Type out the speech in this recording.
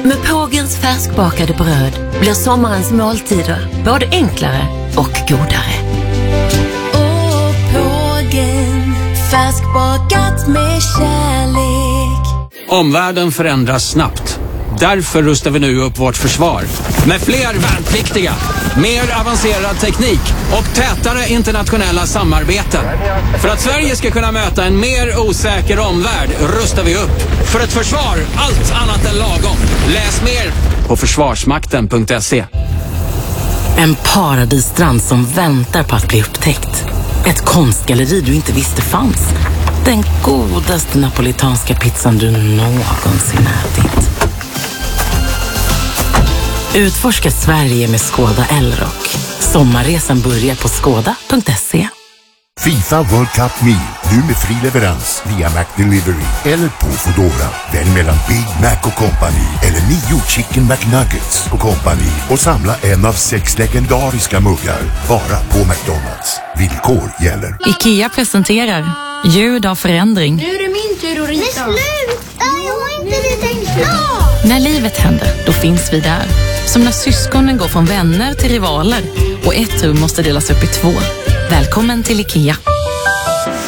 Med Pågens färskbakade bröd blir sommarens måltider både enklare och godare. Pågen, färskbakat med kärlek. Omvärlden förändras snabbt. Därför rustar vi nu upp vårt försvar. Med fler värnpliktiga, mer avancerad teknik och tätare internationella samarbeten. För att Sverige ska kunna möta en mer osäker omvärld rustar vi upp. För ett försvar, allt annat än lagom. Läs mer på försvarsmakten.se. En paradisstrand som väntar på att bli upptäckt. Ett konstgalleri du inte visste fanns. Den godaste napolitanska pizzan du någonsin ätit. Utforska Sverige med Skoda Elrock. Sommarresan börjar på skoda.se. FIFA World Cup Meal, nu med fri leverans via McDelivery eller på Foodora. Välj mellan Big Mac och Company eller 9 Chicken McNuggets och Company och samla en av 6 legendariska muggar bara på McDonald's. Villkor gäller. IKEA presenterar Ljud av förändring. Nu är det min tur att rita. Men sluta, jag har inte ritat klart. När livet händer, då finns vi där. Som när syskonen går från vänner till rivaler och ett rum måste delas upp i 2. Välkommen till IKEA.